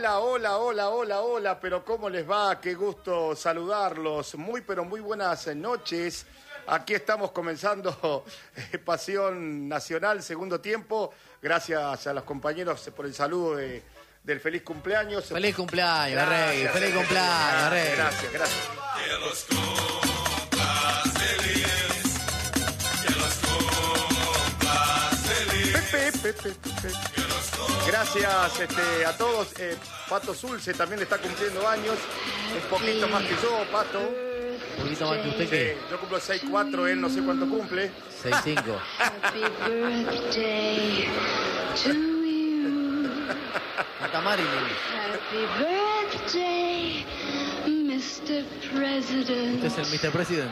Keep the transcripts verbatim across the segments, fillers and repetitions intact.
Hola, hola, hola, hola, hola, pero ¿cómo les va? Qué gusto saludarlos. Muy, pero muy buenas noches. Aquí estamos comenzando eh, Pasión Nacional, segundo tiempo. Gracias a los compañeros por el saludo de, del feliz cumpleaños. Feliz cumpleaños, Rey. Feliz gracias, cumpleaños, Rey. Gracias, gracias. Que los cumplas feliz, que los cumplas feliz. Pepe, Pepe, Pepe. Gracias este, a todos. Eh, Pato Zulce también le está cumpliendo años. Un poquito más que yo, Pato. Un poquito más que usted, Sí, ¿qué? yo cumplo seis cuatro, él no sé cuánto cumple. seis cinco. Happy birthday to you. Acá Marilyn. Happy birthday, mister President. Este es el mister President.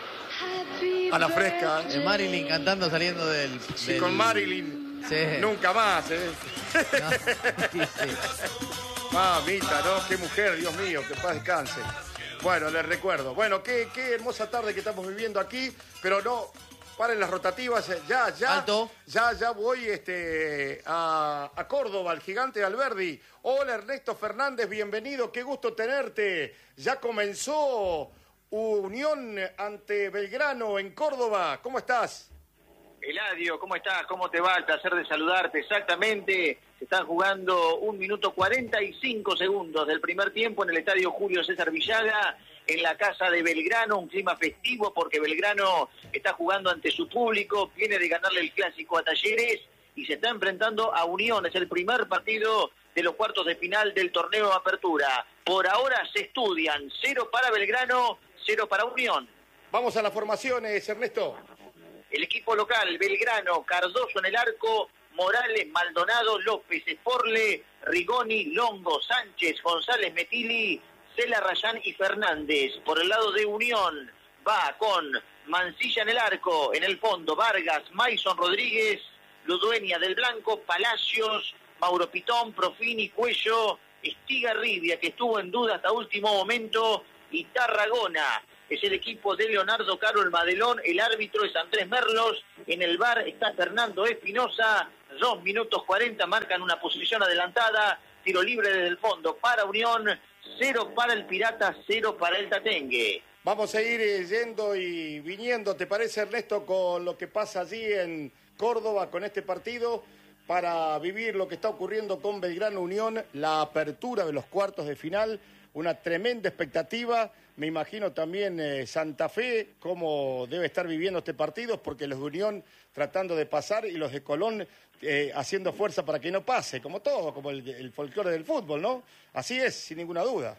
Happy A la fresca. Eh, Marilyn cantando saliendo del... Sí, del- con Marilyn. Sí. Nunca más, ¿eh? No, sí, sí. Mamita, ¿no? Qué mujer, Dios mío, que paz descanse. Bueno, les recuerdo. Bueno, qué, qué hermosa tarde que estamos viviendo aquí, pero no, paren las rotativas, eh, ya, ya. Alto. Ya, ya voy este, a, a Córdoba, al gigante Alberdi. Hola, Ernesto Fernández, bienvenido, qué gusto tenerte. Ya comenzó Unión ante Belgrano en Córdoba. ¿Cómo estás? Eladio, ¿cómo estás? ¿Cómo te va? El placer de saludarte. Exactamente, se están jugando un minuto cuarenta y cinco segundos del primer tiempo en el estadio Julio César Villaga, en la casa de Belgrano, un clima festivo porque Belgrano está jugando ante su público, viene de ganarle el clásico a Talleres y se está enfrentando a Unión. Es el primer partido de los cuartos de final del torneo Apertura. Por ahora se estudian, cero para Belgrano, cero para Unión. Vamos a las formaciones, Ernesto. El equipo local, Belgrano, Cardoso en el arco, Morales, Maldonado, López, Esporle, Rigoni, Longo, Sánchez, González, Metili, Cela, Rayán y Fernández. Por el lado de Unión va con Mancilla en el arco, en el fondo Vargas, Maison Rodríguez, Ludueña del Blanco, Palacios, Mauro Pitón, Profini, Cuello, Estigarribia, que estuvo en duda hasta último momento, y Tarragona. Es el equipo de Leonardo Caro el Madelón, el árbitro es Andrés Merlos, en el bar está Fernando Espinosa, dos minutos cuarenta, marcan una posición adelantada, tiro libre desde el fondo para Unión, cero para el Pirata, cero para el Tatengue. Vamos a ir eh, yendo y viniendo, ¿te parece, Ernesto, con lo que pasa allí en Córdoba con este partido? Para vivir lo que está ocurriendo con Belgrano Unión, la apertura de los cuartos de final, una tremenda expectativa. Me imagino también eh, Santa Fe, cómo debe estar viviendo este partido, porque los de Unión tratando de pasar y los de Colón eh, haciendo fuerza para que no pase, como todo, como el, el folclore del fútbol, ¿no? Así es, sin ninguna duda.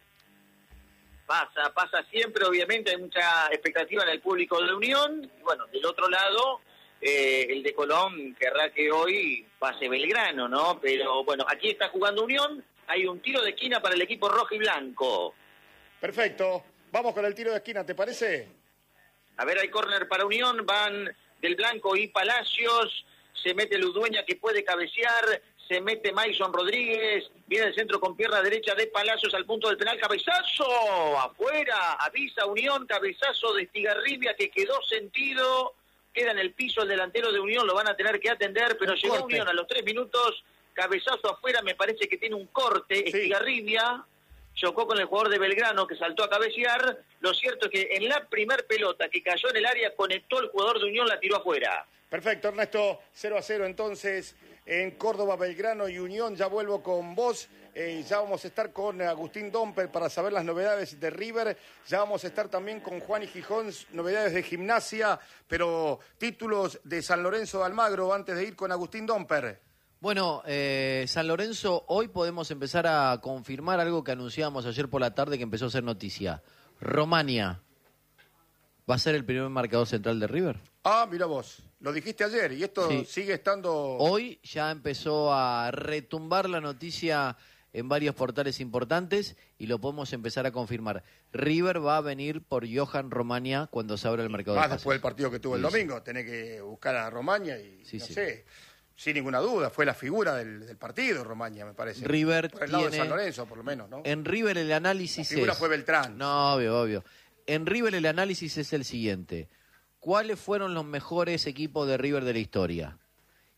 Pasa, pasa siempre, obviamente hay mucha expectativa en el público de Unión. Bueno, del otro lado, eh, el de Colón querrá que hoy pase Belgrano, ¿no? Pero bueno, aquí está jugando Unión, hay un tiro de esquina para el equipo rojo y blanco. Perfecto, vamos con el tiro de esquina, ¿te parece? A ver, hay córner para Unión, van del Blanco y Palacios, se mete Ludueña que puede cabecear, se mete Maison Rodríguez, viene el centro con pierna derecha de Palacios al punto del penal, cabezazo, afuera, avisa Unión, cabezazo de Estigarribia que quedó sentido, queda en el piso el delantero de Unión, lo van a tener que atender, pero Un llegó corte. Unión a los tres minutos, cabezazo afuera, me parece que tiene un corte, Sí. Estigarribia. Chocó con el jugador de Belgrano que saltó a cabecear. Lo cierto es que en la primer pelota que cayó en el área conectó el jugador de Unión, la tiró afuera. Perfecto, Ernesto, cero a cero entonces en Córdoba, Belgrano y Unión. Ya vuelvo con vos, eh, ya vamos a estar con Agustín Domper para saber las novedades de River, ya vamos a estar también con Juan y Gijón, novedades de Gimnasia, pero títulos de San Lorenzo de Almagro antes de ir con Agustín Domper. Bueno, eh, San Lorenzo, hoy podemos empezar a confirmar algo que anunciábamos ayer por la tarde que empezó a ser noticia. Romania, ¿va a ser el primer marcador central de River? Ah, mira vos, lo dijiste ayer y esto Sí. sigue estando... Hoy ya empezó a retumbar la noticia en varios portales importantes y lo podemos empezar a confirmar. River va a venir por Johan Romania cuando se abra el mercado de Más pases. después del partido que tuvo el Sí, sí. domingo, tenés que buscar a Romaña y Sí, no sí. sé, sin ninguna duda, fue la figura del, del partido Romaña, me parece. River por el lado de tiene- San Lorenzo, por lo menos, ¿no? En River el análisis La figura es... fue Beltrán. No, obvio, obvio. En River el análisis es el siguiente. ¿Cuáles fueron los mejores equipos de River de la historia?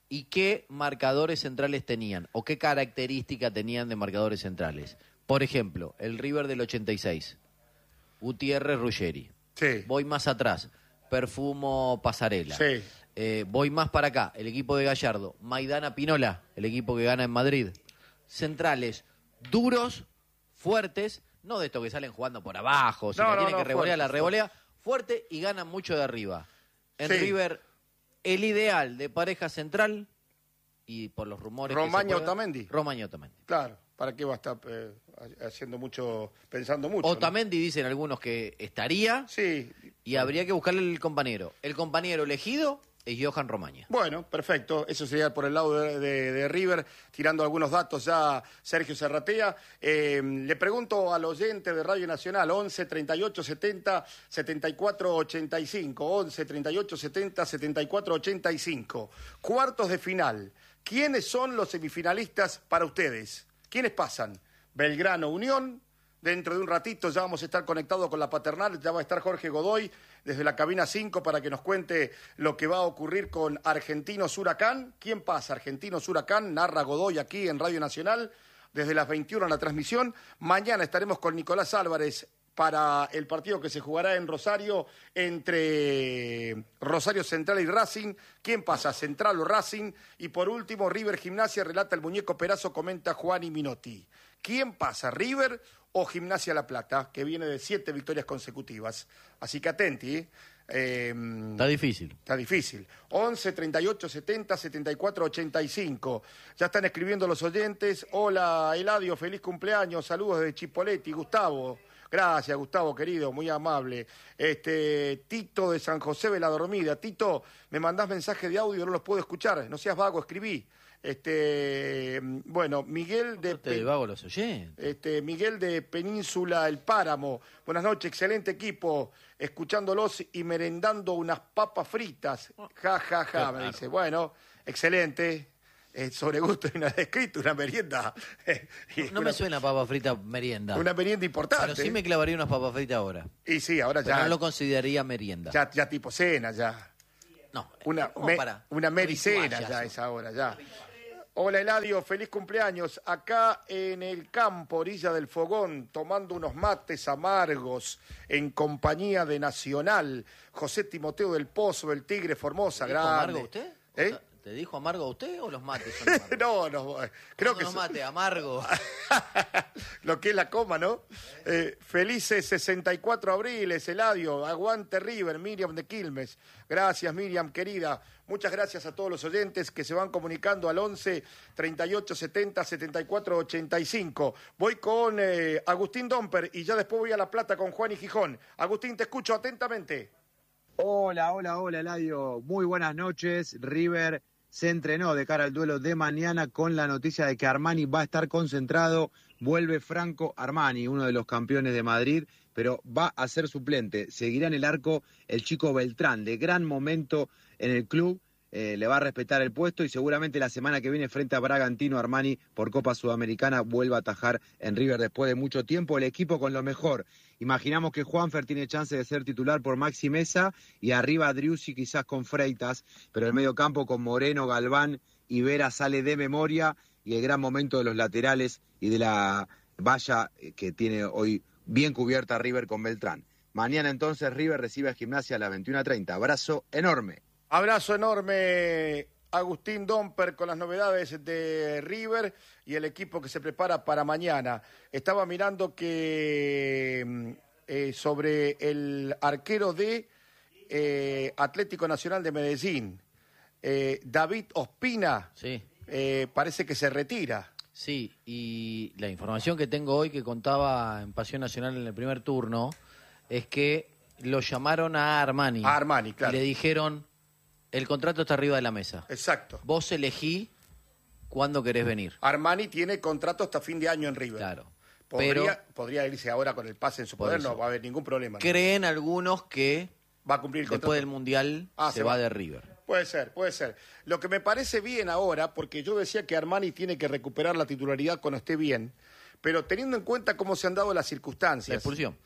y qué marcadores centrales tenían o qué característica tenían de marcadores centrales. Por ejemplo, el River del ochenta y seis, Gutiérrez, Ruggeri. Sí. Voy más atrás, Perfumo, Pasarela. Sí. Eh, voy más para acá, el equipo de Gallardo, Maidana, Pinola, el equipo que gana en Madrid. Centrales duros, fuertes, no de estos que salen jugando por abajo, si No, la no, tienen no, que revolear, fuerte, la revolea, fuerte y ganan mucho de arriba. En Sí. River, el ideal de pareja central, y por los rumores que se Romaña juegan, Otamendi. Romaña Otamendi. Claro, ¿para qué va a estar eh, haciendo mucho, pensando mucho? ¿no? Otamendi dicen algunos que estaría Sí. y habría que buscarle el compañero. El compañero elegido es Johan Romaña. Bueno, perfecto. Eso sería por el lado de, de- de River, tirando algunos datos ya Sergio Serratea. Eh, le pregunto al oyente de Radio Nacional, once, treinta y ocho, setenta, setenta y cuatro, ochenta y cinco, once, treinta y ocho, setenta, setenta y cuatro, ochenta y cinco. Cuartos de final. ¿Quiénes son los semifinalistas para ustedes? ¿Quiénes pasan? Belgrano, Unión. Dentro de un ratito ya vamos a estar conectados con la paternal, ya va a estar Jorge Godoy desde la cabina cinco para que nos cuente lo que va a ocurrir con Argentinos Huracán. ¿Quién pasa? Argentinos Huracán, narra Godoy aquí en Radio Nacional, desde las veintiuna en la transmisión. Mañana estaremos con Nicolás Álvarez para el partido que se jugará en Rosario entre Rosario Central y Racing. ¿Quién pasa? Central o Racing. Y por último, River Gimnasia, relata el muñeco Perazo, comenta Juan Minotti. ¿Quién pasa? ¿River o Gimnasia La Plata, que viene de siete victorias consecutivas? Así que atenti, ¿eh? Eh, Está difícil. Está difícil. once, treinta y ocho, setenta, setenta y cuatro, ochenta y cinco. Ya están escribiendo los oyentes. Hola, Eladio, feliz cumpleaños. Saludos desde Chipoleti. Gustavo. Gracias, Gustavo, querido, muy amable. Este, Tito de San José de la Dormida. Tito, me mandás mensaje de audio, no los puedo escuchar. No seas vago, escribí. Este, bueno, Miguel de... Te vago los oyentes. Este, Miguel de Península El Páramo. Buenas noches, excelente equipo. Escuchándolos y merendando unas papas fritas. Ja, ja, ja, me dice. Bueno, excelente. Eh, sobre gusto y una escrito, una merienda. Y No una, me suena papa frita merienda. una merienda importante. Pero sí me clavaría unas papas fritas ahora. Y sí, ahora Pero ya, no lo consideraría merienda. ya, ya tipo cena, ya. No, Una, como me- para una mericena ritual ya eso. es ahora, ya. Hola Eladio, feliz cumpleaños. Acá en el campo, orilla del fogón, tomando unos mates amargos en compañía de Nacional. José Timoteo del Pozo, el Tigre Formosa, ¿Te dijo grande. amargo usted? ¿Eh? O sea, ¿te dijo amargo usted o los mates son amargos? No, no, creo que los es- mates amargo. lo que es la coma, ¿no? Eh, felices sesenta y cuatro abriles, Eladio, aguante River, Miriam de Quilmes. Gracias, Miriam, querida. Muchas gracias a todos los oyentes que se van comunicando al once, treinta y ocho, setenta, setenta y cuatro, ochenta y cinco. Voy con eh, Agustín Domper y ya después voy a La Plata con Juan y Gijón. Agustín, te escucho atentamente. Hola, hola, hola, Eladio. Muy buenas noches. River se entrenó de cara al duelo de mañana con la noticia de que Armani va a estar concentrado. Vuelve Franco Armani, uno de los campeones de Madrid, pero va a ser suplente. Seguirá en el arco el chico Beltrán, de gran momento en el club. Eh, le va a respetar el puesto y seguramente la semana que viene frente a Bragantino Armani por Copa Sudamericana vuelva a atajar en River después de mucho tiempo. El equipo con lo mejor. Imaginamos que Juanfer tiene chance de ser titular por Maxi Mesa y arriba Driussi quizás con Freitas, pero el medio campo con Moreno, Galván y Vera sale de memoria y el gran momento de los laterales y de la valla que tiene hoy bien cubierta River con Beltrán. Mañana entonces River recibe a Gimnasia a las veintiuna treinta. Abrazo enorme. Abrazo enorme, Agustín Domper, con las novedades de River y el equipo que se prepara para mañana. Estaba mirando que eh, sobre el arquero de eh, Atlético Nacional de Medellín, eh, David Ospina, Sí, eh, parece que se retira. sí. Y la información que tengo hoy que contaba en Pasión Nacional en el primer turno es que lo llamaron a Armani. A Armani, claro. Y le dijeron, el contrato está arriba de la mesa. Exacto. Vos elegí cuándo querés venir. Armani tiene contrato hasta fin de año en River. Claro. Podría, Pero podría irse ahora con el pase en su Por poder, eso. no va a haber ningún problema. creen algunos que Va a cumplir el contrato. después del Mundial Ah, se, se va va. de River. Puede ser, puede ser. Lo que me parece bien ahora, porque yo decía que Armani tiene que recuperar la titularidad cuando esté bien, pero teniendo en cuenta cómo se han dado las La circunstancias, expulsión.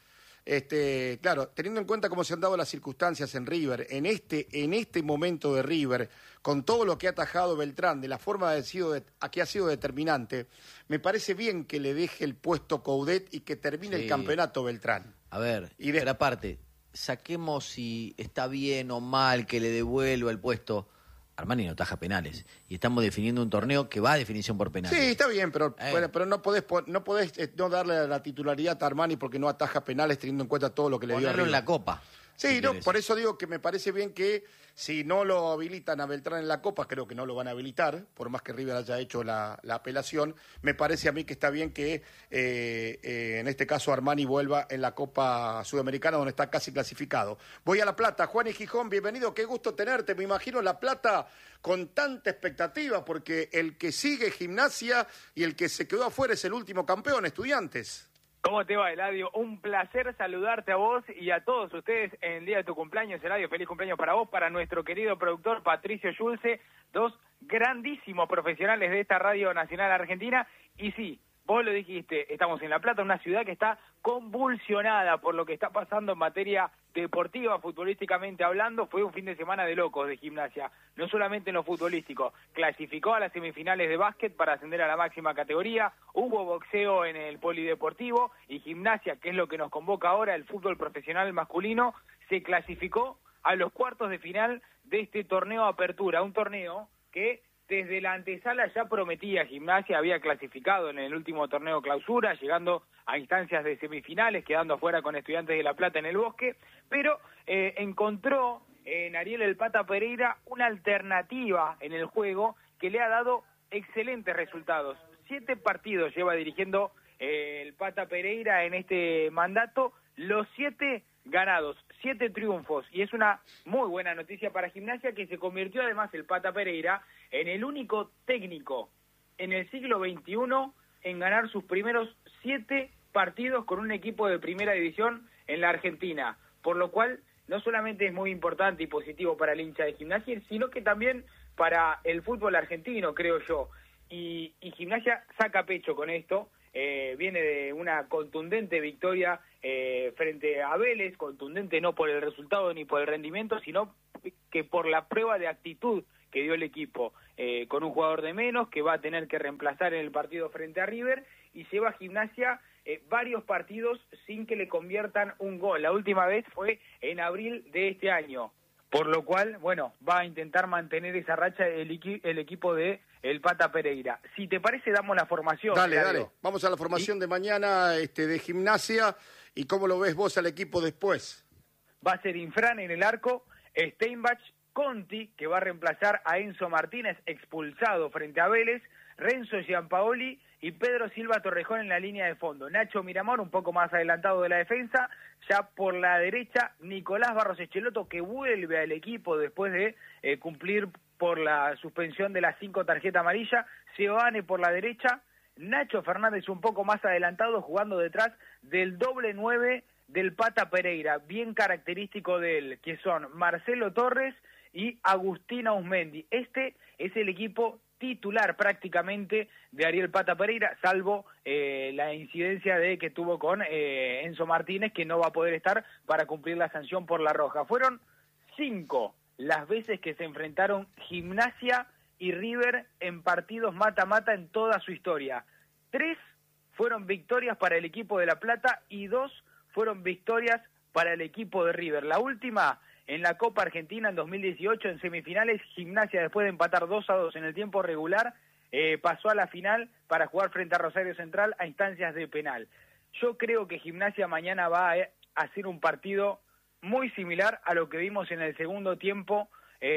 Este, claro, teniendo en cuenta cómo se han dado las circunstancias en River, en este, en este momento de River, con todo lo que ha atajado Beltrán, de la forma de sido de, a que ha sido determinante, me parece bien que le deje el puesto Coudet y que termine Sí. el campeonato Beltrán. A ver, Y de- pero aparte, saquemos si está bien o mal que le devuelva el puesto. Armani no taja penales. Y estamos definiendo un torneo que va a definición por penales. Sí, está bien, pero, Eh. bueno, pero no podés, pon- no podés eh, no darle la titularidad a Armani porque no ataja penales teniendo en cuenta todo lo que le dio Ponerlo arriba. en la copa. Sí, si no, querés. por eso digo que me parece bien que si no lo habilitan a Beltrán en la Copa, creo que no lo van a habilitar, por más que River haya hecho la, la apelación, me parece a mí que está bien que eh, eh, en este caso Armani vuelva en la Copa Sudamericana donde está casi clasificado. Voy a La Plata, Juan y Gijón, bienvenido, qué gusto tenerte, me imagino La Plata con tanta expectativa porque el que sigue Gimnasia y el que se quedó afuera es el último campeón, Estudiantes. ¿Cómo te va, Eladio? Un placer saludarte a vos y a todos ustedes en el día de tu cumpleaños, Eladio. Feliz cumpleaños para vos, para nuestro querido productor Patricio Schulze, dos grandísimos profesionales de esta Radio Nacional Argentina. Y sí, vos lo dijiste, estamos en La Plata, una ciudad que está convulsionada por lo que está pasando en materia deportiva, futbolísticamente hablando. Fue un fin de semana de locos de Gimnasia, no solamente en lo futbolístico. Clasificó a las semifinales de básquet para ascender a la máxima categoría, hubo boxeo en el polideportivo y Gimnasia, que es lo que nos convoca ahora, el fútbol profesional masculino, se clasificó a los cuartos de final de este torneo Apertura, un torneo que desde la antesala ya prometía. Gimnasia había clasificado en el último torneo Clausura, llegando a instancias de semifinales, quedando afuera con Estudiantes de La Plata en el Bosque, pero eh, encontró en Ariel El Pata Pereira una alternativa en el juego que le ha dado excelentes resultados. Siete partidos lleva dirigiendo eh, el Pata Pereira en este mandato, los siete ganados, siete triunfos, y es una muy buena noticia para Gimnasia, que se convirtió además el Pata Pereira en el único técnico en el siglo veintiuno en ganar sus primeros siete partidos con un equipo de primera división en la Argentina, por lo cual no solamente es muy importante y positivo para el hincha de Gimnasia, sino que también para el fútbol argentino, creo yo, y, y Gimnasia saca pecho con esto. Eh, viene de una contundente victoria eh, frente a Vélez, contundente no por el resultado ni por el rendimiento, sino que por la prueba de actitud que dio el equipo, eh, con un jugador de menos que va a tener que reemplazar en el partido frente a River, y lleva a Gimnasia eh, varios partidos sin que le conviertan un gol. La última vez fue en abril de este año, por lo cual, bueno, va a intentar mantener esa racha el, equi- el equipo de el Pata Pereira. Si te parece, damos la formación. Dale, Eladio. dale. Vamos a la formación de mañana este, de Gimnasia. ¿Y cómo lo ves vos al equipo después? Va a ser Infran en el arco, Steinbach, Conti, que va a reemplazar a Enzo Martínez, expulsado frente a Vélez, Renzo Giampaoli y Pedro Silva Torrejón en la línea de fondo. Nacho Miramón, un poco más adelantado de la defensa. Ya por la derecha, Nicolás Barros Echeloto, que vuelve al equipo después de eh, cumplir por la suspensión de las cinco tarjetas amarillas. Seoane por la derecha, Nacho Fernández un poco más adelantado, jugando detrás del doble nueve del Pata Pereira, bien característico de él, que son Marcelo Torres y Agustín Ausmendi. Este es el equipo titular prácticamente de Ariel Pata Pereira, salvo eh, la incidencia de que tuvo con eh, Enzo Martínez, que no va a poder estar para cumplir la sanción por la roja. Fueron cinco las veces que se enfrentaron Gimnasia y River en partidos mata-mata en toda su historia. Tres fueron victorias para el equipo de La Plata y dos fueron victorias para el equipo de River. La última en la Copa Argentina en dos mil dieciocho, en semifinales, Gimnasia, después de empatar dos a dos en el tiempo regular, eh, pasó a la final para jugar frente a Rosario Central a instancias de penal. Yo creo que Gimnasia mañana va a hacer un partido muy similar a lo que vimos en el segundo tiempo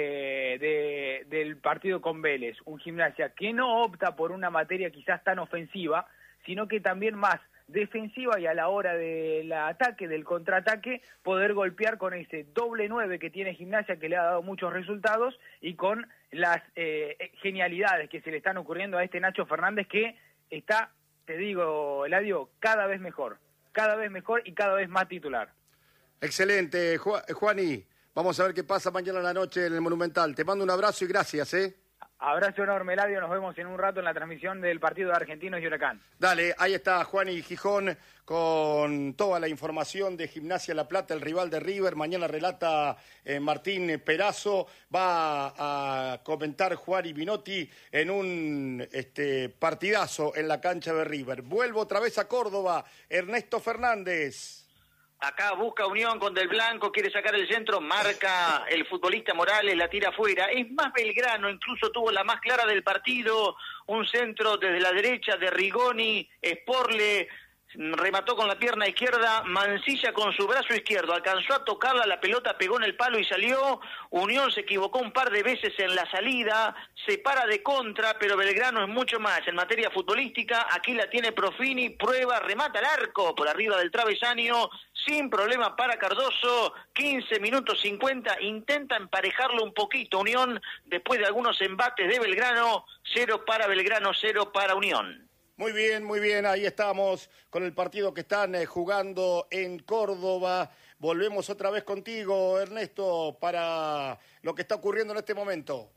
eh, de, del partido con Vélez. Un Gimnasia que no opta por una materia quizás tan ofensiva, sino que también más defensiva, y a la hora del ataque, del contraataque, poder golpear con ese doble nueve que tiene Gimnasia, que le ha dado muchos resultados, y con las eh, genialidades que se le están ocurriendo a este Nacho Fernández, que está, te digo, Eladio, cada vez mejor, cada vez mejor y cada vez más titular. Excelente, Ju- Juani. Vamos a ver qué pasa mañana a la noche en el Monumental. Te mando un abrazo y gracias, ¿eh? Abrazo enorme, Eladio. Nos vemos en un rato en la transmisión del partido de Argentinos y Huracán. Dale, ahí está Juan y Gijón con toda la información de Gimnasia La Plata, el rival de River. Mañana relata eh, Martín Perazo. Va a comentar Juan y Binotti en un este, partidazo en la cancha de River. Vuelvo otra vez a Córdoba. Ernesto Fernández. Acá busca Unión con Del Blanco, quiere sacar el centro, marca el futbolista Morales, la tira afuera. Es más Belgrano, incluso tuvo la más clara del partido, un centro desde la derecha de Rigoni, Sporle, remató con la pierna izquierda, Mancilla con su brazo izquierdo, alcanzó a tocarla, la pelota pegó en el palo y salió. Unión se equivocó un par de veces en la salida, se para de contra, pero Belgrano es mucho más en materia futbolística. Aquí la tiene Profini, prueba, remata al arco por arriba del travesaño, sin problema para Cardoso. Quince minutos cincuenta, intenta emparejarlo un poquito Unión después de algunos embates de Belgrano. Cero para Belgrano, cero para Unión. Muy bien, muy bien, ahí estamos con el partido que están eh, jugando en Córdoba. Volvemos otra vez contigo, Ernesto, para lo que está ocurriendo en este momento.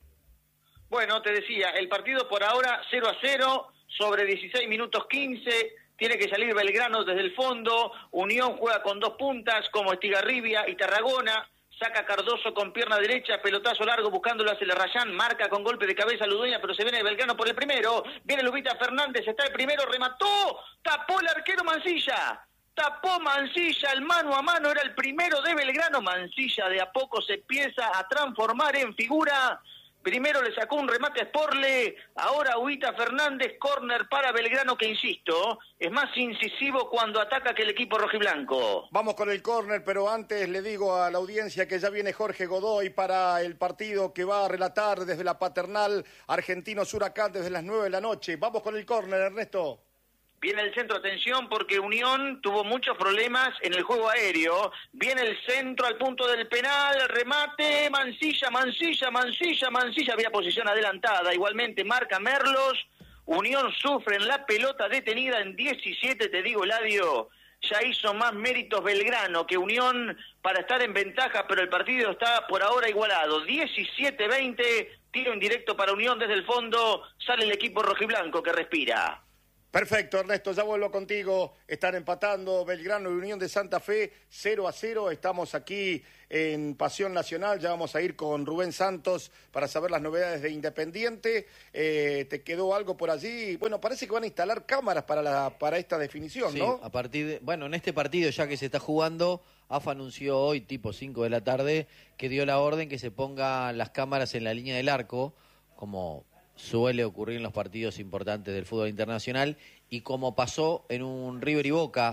Bueno, te decía, el partido por ahora cero a cero, sobre dieciséis minutos quince, tiene que salir Belgrano desde el fondo, Unión juega con dos puntas como Estigarribia y Tarragona, saca Cardoso con pierna derecha, pelotazo largo buscándolo hacia el Rayán, marca con golpe de cabeza Ludueña, pero se viene Belgrano por el primero, viene Lubita Fernández, está el primero, remató, tapó el arquero Mancilla, tapó Mancilla, el mano a mano era el primero de Belgrano. Mancilla de a poco se empieza a transformar en figura. Primero le sacó un remate a Sporle, ahora Huita Fernández, córner para Belgrano que, insisto, es más incisivo cuando ataca que el equipo rojiblanco. Vamos con el córner, pero antes le digo a la audiencia que ya viene Jorge Godoy para el partido que va a relatar desde la Paternal Argentinos Huracán desde las nueve de la noche. Vamos con el córner, Ernesto. Viene el centro, atención, porque Unión tuvo muchos problemas en el juego aéreo. Viene el centro al punto del penal, remate, Mancilla, Mancilla, Mancilla, Mancilla. Había posición adelantada, igualmente marca Merlos. Unión sufre en la pelota detenida en diecisiete, te digo, Eladio. Ya hizo más méritos Belgrano que Unión para estar en ventaja, pero el partido está por ahora igualado. diecisiete veinte, tiro indirecto para Unión desde el fondo, sale el equipo rojiblanco que respira. Perfecto, Ernesto, ya vuelvo contigo. Están empatando Belgrano y Unión de Santa Fe, cero a cero. Estamos aquí en Pasión Nacional. Ya vamos a ir con Rubén Santos para saber las novedades de Independiente. Eh, ¿Te quedó algo por allí? Bueno, parece que van a instalar cámaras para, la, para esta definición, sí, ¿no? A partir de, bueno, en este partido ya que se está jugando, A F A anunció hoy, tipo cinco de la tarde, que dio la orden que se pongan las cámaras en la línea del arco, como suele ocurrir en los partidos importantes del fútbol internacional, y como pasó en un River y Boca,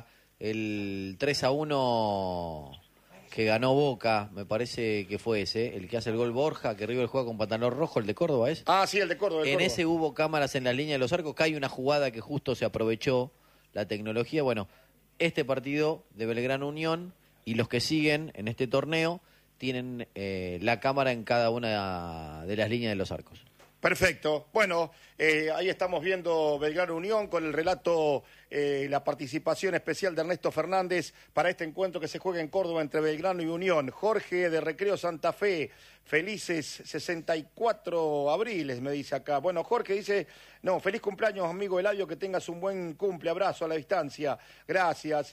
el tres a uno que ganó Boca, me parece que fue ese, el que hace el gol Borja, que River juega con pantalón rojo, el de Córdoba, ¿es? Ah, sí, el de Córdoba. El en Córdoba. ese hubo cámaras en la línea de los arcos, que hay una jugada que justo se aprovechó la tecnología. Bueno, este partido de Belgrano Unión y los que siguen en este torneo tienen eh, la cámara en cada una de las líneas de los arcos. Perfecto. Bueno, eh, ahí estamos viendo Belgrano Unión con el relato, eh, la participación especial de Ernesto Fernández para este encuentro que se juega en Córdoba entre Belgrano y Unión. Jorge de Recreo Santa Fe, felices sesenta y cuatro abriles, me dice acá. Bueno, Jorge dice, no, feliz cumpleaños, amigo Eladio, que tengas un buen cumple, abrazo a la distancia, gracias.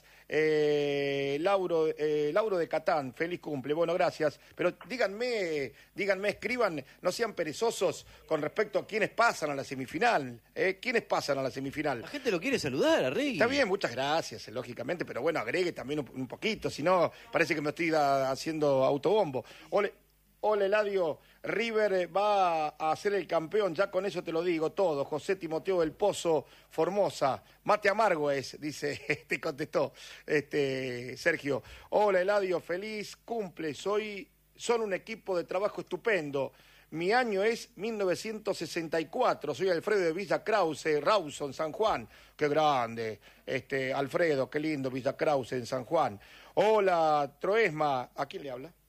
Eh, Lauro, eh, Lauro de Catán, feliz cumple, bueno, gracias. Pero díganme, díganme, escriban, no sean perezosos con respecto a quiénes pasan a la semifinal, ¿eh? ¿Quiénes pasan a la semifinal? La gente lo quiere saludar, Arregui. Está bien, muchas gracias, lógicamente, pero bueno, agregue también un, un poquito, si no, parece que me estoy da, haciendo autobombo. Ole, ole, Eladio, River va a ser el campeón, ya con eso te lo digo todo. José Timoteo del Pozo, Formosa, mate amargo es, dice, te contestó este Sergio. Hola, Eladio, feliz cumple, soy, son un equipo de trabajo estupendo. Mi año es mil novecientos sesenta y cuatro, soy Alfredo de Villa Krause, Rawson, San Juan. Qué grande, este Alfredo, qué lindo Villa Krause en San Juan. Hola, Troesma, ¿a quién le habla?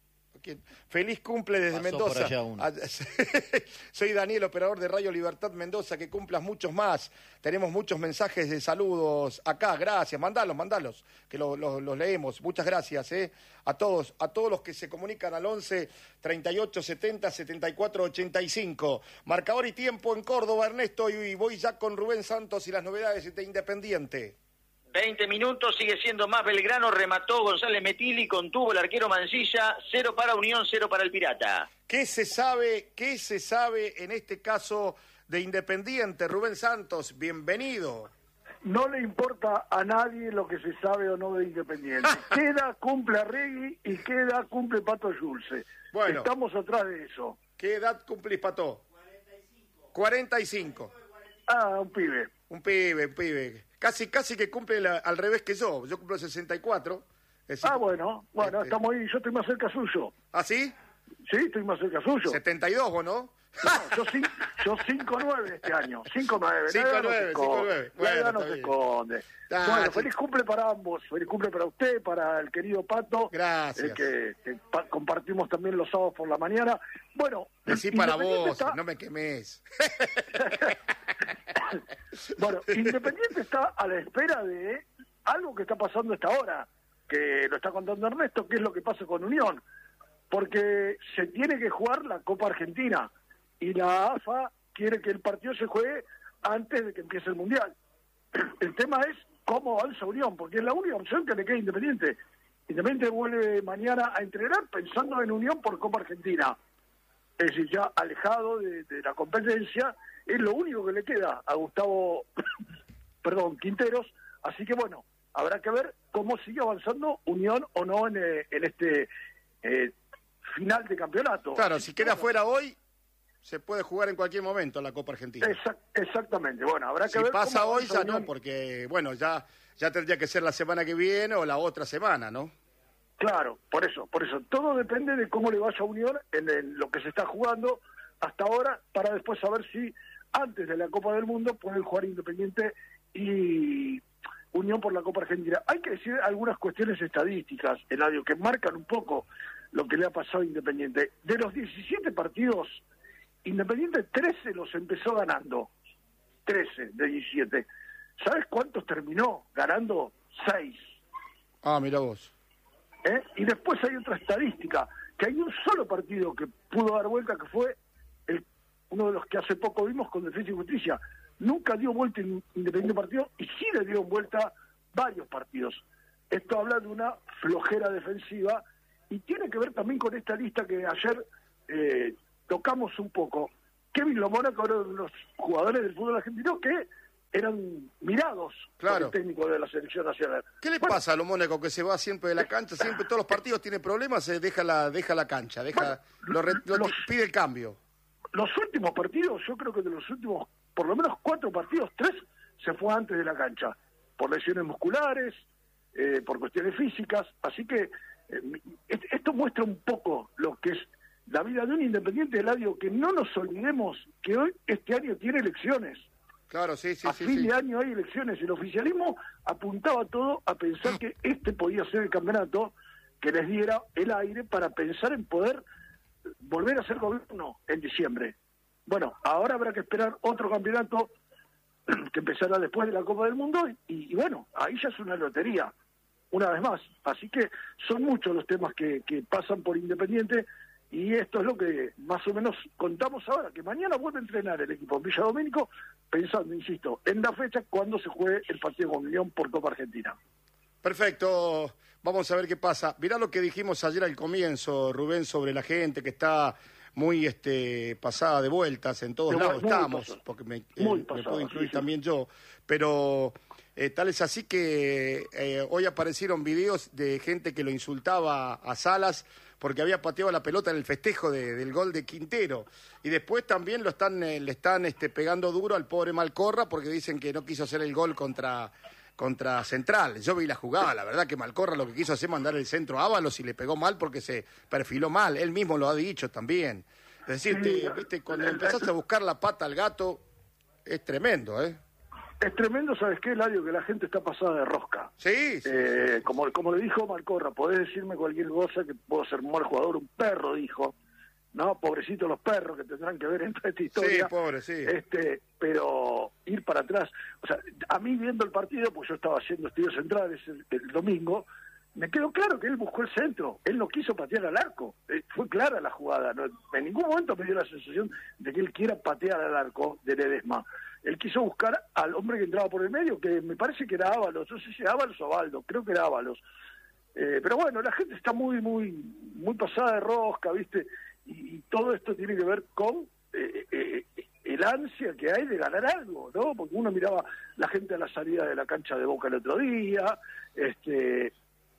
que- feliz cumple desde Pasó Mendoza. por allá uno. Ah, Soy Daniel, operador de Radio Libertad Mendoza, que cumplas muchos más. Tenemos muchos mensajes de saludos acá, gracias, mandalos, mandalos, que lo- lo- los leemos. Muchas gracias, eh, a todos, a todos los que se comunican al once, treinta y ocho, setenta, setenta y cuatro, ochenta y cinco. Marcador y tiempo en Córdoba, Ernesto, y voy ya con Rubén Santos y las novedades de Independiente. veinte minutos, sigue siendo más Belgrano, remató González Metili, contuvo el arquero Mancilla, cero para Unión, cero para el Pirata. ¿Qué se sabe, qué se sabe en este caso de Independiente? Rubén Santos, bienvenido. No le importa a nadie lo que se sabe o no de Independiente. ¿Qué edad cumple Arregui y qué edad cumple Pato Yulce? Bueno. Estamos atrás de eso. ¿Qué edad cumplís, Pato? cuarenta y cinco. Ah, un pibe. Un pibe, un pibe. Casi, casi que cumple la- al revés que yo. Yo cumplo sesenta y cuatro. Es decir, Ah, bueno, bueno, este- estamos ahí. Yo estoy más cerca suyo. ¿Ah, sí? Sí, estoy más cerca suyo. setenta y dos, ¿vos no? No, yo, cin- yo cinco nueve este año. cinco nueve. cinco nueve, cinco nueve. La edad Bueno, no está se bien. esconde. Ah, bueno, sí. feliz cumple para ambos. Feliz cumple para usted, para el querido Pato. Gracias. eh, que que pa- compartimos también los sábados por la mañana. Bueno, Decí para Independiente vos, está- no me quemes. Bueno, Independiente está a la espera de algo que está pasando hasta ahora, que lo está contando Ernesto, que es lo que pasa con Unión, porque se tiene que jugar la Copa Argentina y la A F A quiere que el partido se juegue antes de que empiece el Mundial. El tema es cómo avanza Unión, porque es la única opción que le queda a Independiente. Independiente vuelve mañana a entrenar pensando en Unión por Copa Argentina. Es decir, ya alejado de, de la competencia, es lo único que le queda a Gustavo, perdón, Quinteros. Así que bueno, habrá que ver cómo sigue avanzando Unión o no en, eh, en este eh, final de campeonato. Claro, si queda fuera hoy, se puede jugar en cualquier momento la Copa Argentina. Exact- exactamente, bueno, habrá que Si ver pasa cómo hoy, avanza ya no, Unión. porque, bueno, ya, ya tendría que ser la semana que viene o la otra semana, ¿no? Claro, por eso, por eso. Todo depende de cómo le vaya a Unión en, el- lo que se está jugando hasta ahora, para después saber si antes de la Copa del Mundo pueden jugar Independiente y Unión por la Copa Argentina. Hay que decir algunas cuestiones estadísticas, Eladio, que marcan un poco lo que le ha pasado a Independiente. De los diecisiete partidos, Independiente trece los empezó ganando. trece de diecisiete. ¿Sabes cuántos terminó ganando? seis. Ah, mira vos. ¿Eh? Y después hay otra estadística, que hay un solo partido que pudo dar vuelta, que fue el, uno de los que hace poco vimos con Defensa y Justicia. Nunca dio vuelta en Independiente partido y sí le dio vuelta varios partidos. Esto habla de una flojera defensiva y tiene que ver también con esta lista que ayer eh, tocamos un poco. Kevin Lomona, que era uno de los jugadores del fútbol argentino que eran mirados Claro. por el técnico de la selección nacional. ¿Qué le Bueno, pasa a lo Mónaco que se va siempre de la cancha? Siempre todos los partidos tiene problemas, se deja la, deja la cancha, deja, Bueno, lo re- lo- los- pide el cambio. Los últimos partidos, yo creo que de los últimos, por lo menos cuatro partidos, tres se fue antes de la cancha, por lesiones musculares, eh, por cuestiones físicas, así que eh, et- esto muestra un poco lo que es la vida de un Independiente Eladio, que no nos olvidemos que hoy, este año tiene elecciones. Claro, sí, sí, a sí. fin sí. de año hay elecciones. El oficialismo apuntaba todo a pensar que este podía ser el campeonato que les diera el aire para pensar en poder volver a ser gobierno en diciembre. Bueno, ahora habrá que esperar otro campeonato que empezará después de la Copa del Mundo y, y bueno, ahí ya es una lotería, una vez más. Así que son muchos los temas que, que pasan por Independiente y esto es lo que más o menos contamos ahora, que mañana vuelve a entrenar el equipo en Villa Domínico, pensando, insisto, en la fecha cuando se juegue el partido con Unión por Copa Argentina. Perfecto, vamos a ver qué pasa. Mirá lo que dijimos ayer al comienzo, Rubén, sobre la gente que está muy este, pasada de vueltas, en todos Muy- lados muy estamos, pasada. porque me, Muy eh, me pasada, puedo incluir sí, sí. también yo, pero eh, tal es así que eh, hoy aparecieron videos de gente que lo insultaba a Salas porque había pateado la pelota en el festejo de- del gol de Quintero. Y después también lo están, eh, le están este, pegando duro al pobre Malcorra porque dicen que no quiso hacer el gol contra, contra Central. Yo vi la jugada, la verdad que Malcorra lo que quiso hacer es mandar el centro a Ábalos y le pegó mal porque se perfiló mal. Él mismo lo ha dicho también. Es decir, te- viste, cuando empezaste a buscar la pata al gato, es tremendo, ¿eh? Es tremendo, ¿sabes qué, Eladio? Que la gente está pasada de rosca. Sí, sí, Eh, sí, sí. Como, como le dijo Marcorra, podés decirme cualquier cosa, que puedo ser un mal jugador, un perro, dijo. No, pobrecitos los perros que tendrán que ver en toda esta historia. Sí, pobre, sí. Este, pero ir para atrás, o sea, a mí viendo el partido, pues yo estaba haciendo estudios centrales el, el domingo, me quedó claro que él buscó el centro, él no quiso patear al arco, eh, fue clara la jugada, no, en ningún momento me dio la sensación de que él quiera patear al arco de Ledesma. Él quiso buscar al hombre que entraba por el medio, que me parece que era Ábalos, no sé si era Ábalos o Baldo, creo que era Ábalos. Eh, pero bueno, la gente está muy, muy, muy pasada de rosca, ¿viste? Y, y todo esto tiene que ver con eh, eh, el ansia que hay de ganar algo, ¿no? Porque uno miraba la gente a la salida de la cancha de Boca el otro día, este...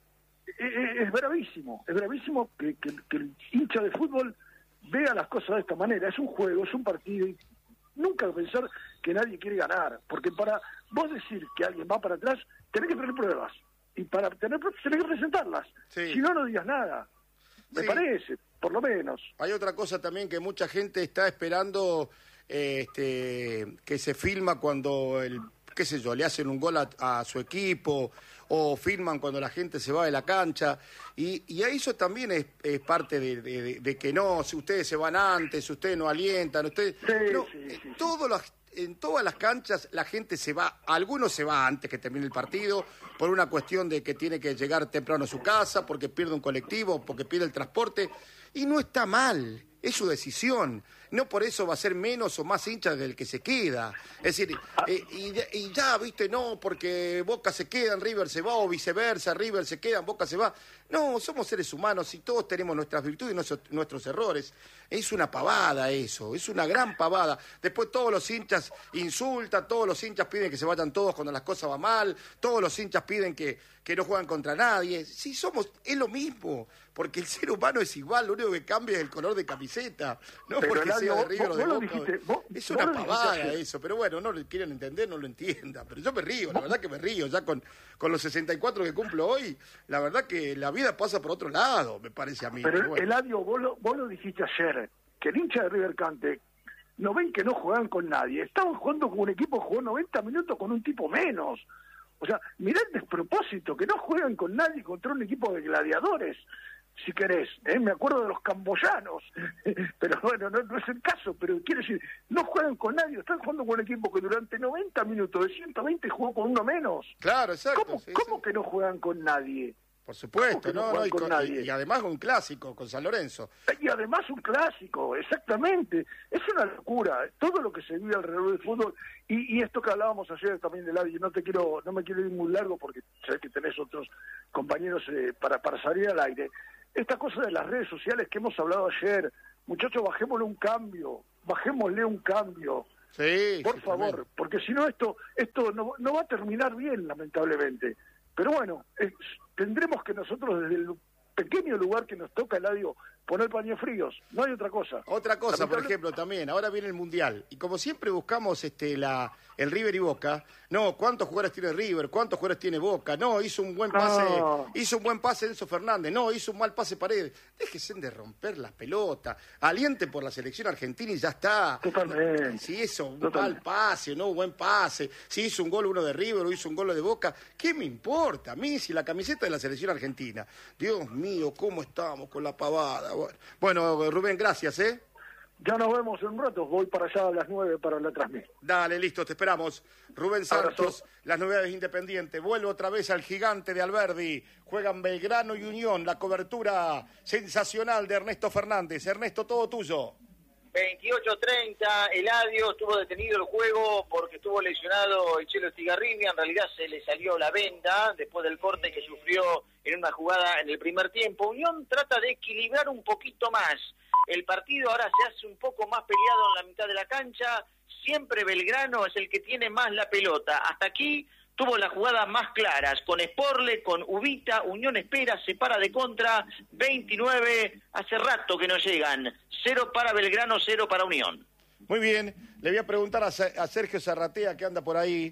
es bravísimo, es bravísimo que, que, que el hincha de fútbol vea las cosas de esta manera. Es un juego, es un partido, y nunca pensar que nadie quiere ganar, porque para vos decir que alguien va para atrás, tenés que tener pruebas, y para tener pruebas tenés que presentarlas, Sí. si no, no digas nada, me Sí. parece, por lo menos. Hay otra cosa también que mucha gente está esperando, eh, este, que se filma cuando el, qué sé yo, le hacen un gol a, a su equipo, o filman cuando la gente se va de la cancha, y, y eso también es, es parte de, de- de que no, si ustedes se van antes, ustedes no alientan, ustedes... Sí, no, sí, sí, sí. todos los- en todas las canchas la gente se va, algunos se va antes que termine el partido, por una cuestión de que tiene que llegar temprano a su casa, porque pierde un colectivo, porque pierde el transporte, y no está mal, es su decisión. No por eso va a ser menos o más hincha del que se queda. Es decir, eh, y, de- y ya, viste, no, porque Boca se queda, River se va, o viceversa, River se queda, Boca se va. No, somos seres humanos y todos tenemos nuestras virtudes y nuestros, nuestros errores. Es una pavada eso, es una gran pavada. Después todos los hinchas insultan, todos los hinchas piden que se vayan todos cuando las cosas van mal, todos los hinchas piden que, que no juegan contra nadie. Sí, somos, es lo mismo, porque el ser humano es igual, lo único que cambia es el color de camiseta, no Pero, porque Eladio, sea de vos- River o vos de lo Boca. dijiste, vos- Es vos una lo dijiste pavada ayer. eso, pero bueno, no lo quieren entender, no lo entiendan. Pero yo me río, la verdad que me río, ya con, con los sesenta y cuatro que cumplo hoy, la verdad que la vida pasa por otro lado, me parece a mí. Pero, pero bueno. Eladio, vos lo, vos lo dijiste ayer, que el hincha de River Cante, no ven que no juegan con nadie, estaban jugando con un equipo que jugó noventa minutos con un tipo menos. O sea, mirá el despropósito, que no juegan con nadie contra un equipo de gladiadores, si querés, ¿eh? Me acuerdo de los camboyanos, pero bueno, no, no es el caso, pero quiero decir, no juegan con nadie, están jugando con un equipo que durante noventa minutos de ciento veinte jugó con uno menos. Claro, exacto. ¿Cómo, sí, cómo sí. que no juegan con nadie? Por ¿Cómo supuesto, que no no, no, juegan y, con con- nadie? y- y además un clásico con San Lorenzo. Y además un clásico, exactamente. Es una locura, todo lo que se vive alrededor del fútbol. Y, y esto que hablábamos ayer también de Eladio, no te quiero, no me quiero ir muy largo porque sé que tenés otros compañeros eh, para, para salir al aire. Esta cosa de las redes sociales que hemos hablado ayer, muchachos, bajémosle un cambio, bajémosle un cambio. Sí, Por sí, favor, tremendo. porque si no esto esto no, no va a terminar bien, lamentablemente. Pero bueno, es- tendremos que nosotros desde el pequeño lugar que nos toca, Eladio, poner paños fríos. No hay otra cosa. Otra cosa, por Lamentable- ejemplo, también, ahora viene el Mundial, y como siempre buscamos este la el River y Boca, no, ¿cuántos jugadores tiene River? ¿Cuántos jugadores tiene Boca? No, hizo un buen pase, No. hizo un buen pase Enzo Fernández, no, hizo un mal pase Paredes. Déjense de romper las pelotas, alienten por la selección argentina y ya está. Totalmente. Si hizo un Totalmente. mal pase, no, buen pase, si hizo un gol uno de River o hizo un gol de Boca, ¿qué me importa a mí si la camiseta de la selección argentina? Dios mío, ¿cómo estamos con la pavada? Bueno, bueno, Rubén, gracias, ¿eh? Ya nos vemos en un rato. Voy para allá a las nueve para la transmisión. Dale, listo, te esperamos. Rubén Santos, Abrazo. las novedades Independiente. Vuelve otra vez al gigante de Alberdi. Juegan Belgrano y Unión. La cobertura sensacional de Ernesto Fernández. Ernesto, todo tuyo. veintiocho treinta, Eladio estuvo detenido el juego porque estuvo lesionado el Chelo Estigarribia, en realidad se le salió la venda después del corte que sufrió en una jugada en el primer tiempo. Unión trata de equilibrar un poquito más el partido, ahora se hace un poco más peleado en la mitad de la cancha, siempre Belgrano es el que tiene más la pelota, hasta aquí tuvo las jugadas más claras, con Sporle, con Ubita, Unión espera, se para de contra, veintinueve, hace rato que no llegan, cero para Belgrano, cero para Unión. Muy bien, le voy a preguntar a, Se- a Sergio Zarratea, que anda por ahí,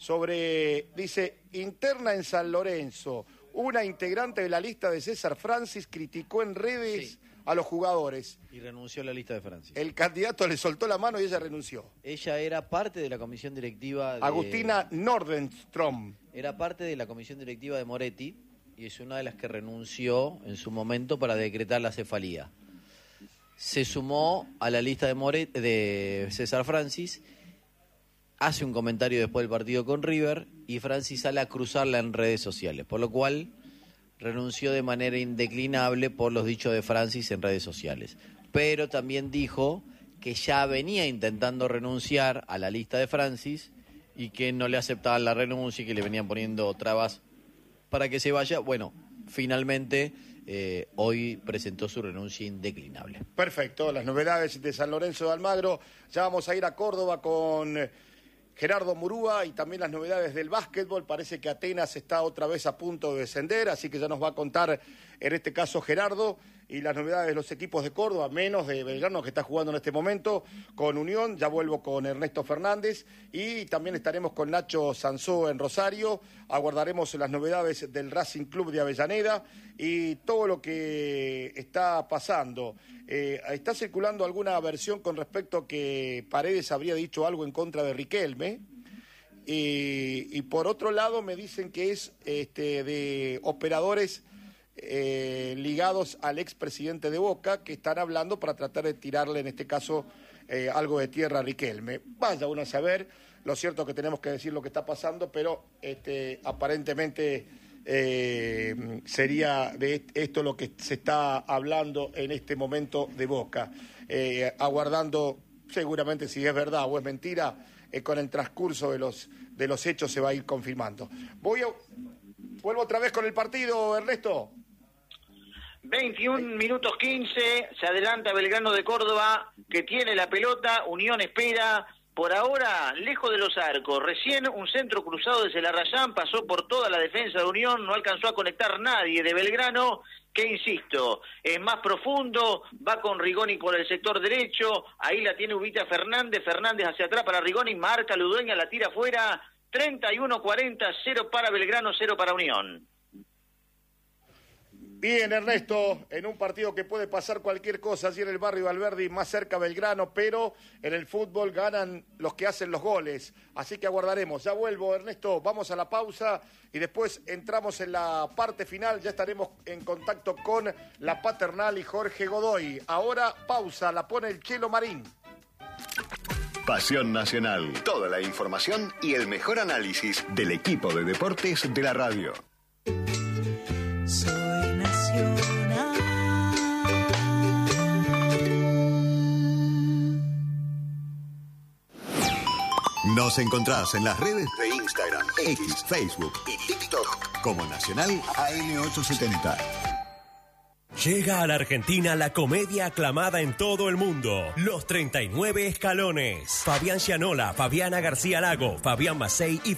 sobre, dice, interna en San Lorenzo. Una integrante de la lista de César Francis criticó en redes Sí. a los jugadores. Y renunció a la lista de Francis. El candidato le soltó la mano y ella renunció. Ella era parte de la comisión directiva de... Agustina Nordenstrom. Era parte de la comisión directiva de Moretti y es una de las que renunció en su momento para decretar la cefalía. Se sumó a la lista de, Moret, de César Francis, hace un comentario después del partido con River y Francis sale a cruzarla en redes sociales, por lo cual renunció de manera indeclinable por los dichos de Francis en redes sociales. Pero también dijo que ya venía intentando renunciar a la lista de Francis y que no le aceptaban la renuncia y que le venían poniendo trabas para que se vaya. Bueno, finalmente eh, hoy presentó su renuncia indeclinable. Perfecto, las novedades de San Lorenzo de Almagro. Ya vamos a ir a Córdoba con Gerardo Murúa y también las novedades del básquetbol. Parece que Atenas está otra vez a punto de descender, así que ya nos va a contar en este caso Gerardo y las novedades de los equipos de Córdoba, menos de Belgrano que está jugando en este momento con Unión. Ya vuelvo con Ernesto Fernández y también estaremos con Nacho Sansó en Rosario. Aguardaremos las novedades del Racing Club de Avellaneda y todo lo que está pasando. Eh, está circulando alguna versión con respecto a que Paredes habría dicho algo en contra de Riquelme. Y, y por otro lado me dicen que es este, de operadores eh, ligados al expresidente de Boca que están hablando para tratar de tirarle en este caso eh, algo de tierra a Riquelme. Vaya uno a saber, lo cierto es que tenemos que decir lo que está pasando, pero este, aparentemente eh, sería de esto lo que se está hablando en este momento de Boca, eh, aguardando seguramente si es verdad o es mentira. Eh, con el transcurso de los de los hechos se va a ir confirmando. Voy a, vuelvo otra vez con el partido, Ernesto. veintiún minutos quince, se adelanta Belgrano de Córdoba, que tiene la pelota, Unión espera, por ahora lejos de los arcos, recién un centro cruzado de Celarrayán, pasó por toda la defensa de Unión, no alcanzó a conectar nadie de Belgrano, que insisto, es más profundo, va con Rigoni por el sector derecho, ahí la tiene Ubita Fernández, Fernández hacia atrás para Rigoni, marca Ludueña, la tira afuera, treinta y uno cuarenta, cero para Belgrano, cero para Unión. Bien, Ernesto, en un partido que puede pasar cualquier cosa, allí en el barrio Valverde, más cerca Belgrano, pero en el fútbol ganan los que hacen los goles, así que aguardaremos. Ya vuelvo, Ernesto, vamos a la pausa y después entramos en la parte final, ya estaremos en contacto con la Paternal y Jorge Godoy. Ahora, pausa, la pone el Chelo Marín. Pasión Nacional, toda la información y el mejor análisis del equipo de deportes de la radio. Soy nacional. Nos encontrás en las redes de Instagram, X, Facebook y TikTok como Nacional A M ochocientos setenta. Llega a la Argentina la comedia aclamada en todo el mundo, Los treinta y nueve Escalones. Fabián Gianola, Fabiana García Lago, Fabián Macei y